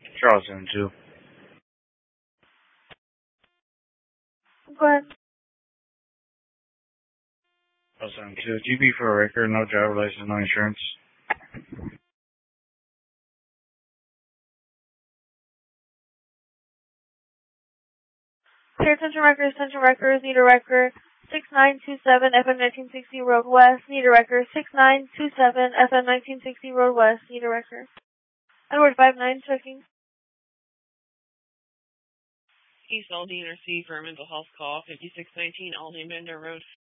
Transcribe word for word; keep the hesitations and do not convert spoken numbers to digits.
Charles seven two. Go ahead. Charles seven two. G B for a record, no driver license, no insurance. Clear attention records, attention records, need a record six nine two seven F M nineteen sixty Road West, need a record six nine two seven F M nineteen sixty Road West, need a record. Edward five nine checking. East Aldine or C for a mental health call, fifty-six nineteen Aldine Bender Road.